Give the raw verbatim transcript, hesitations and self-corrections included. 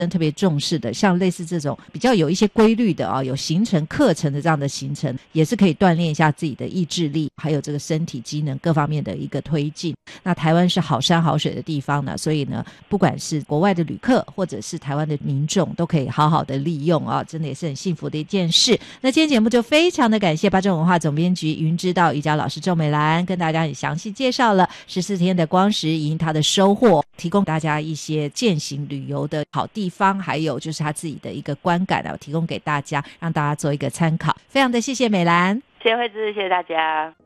特别重视的，像类似这种比较有一些规律的啊，有行程课程的这样的行程，也是可以锻炼一下自己的意志力，还有这个身体机能各方面的一个推进。那台湾是好山好水的地方呢，所以呢，不管是国外的旅客或者是台湾的民众，都可以好好的利用啊，真的也是很幸福的一件事。那今天节目就非常的感谢八正文化总编辑云知道瑜伽老师周美兰，跟大家很详细介绍了十四天的光石营它的收获，提供大家一些践行旅游的好地方，还有就是他自己的一个观感啊，提供给大家，让大家做一个参考。非常的谢谢美兰， 谢谢惠芝，谢谢大家。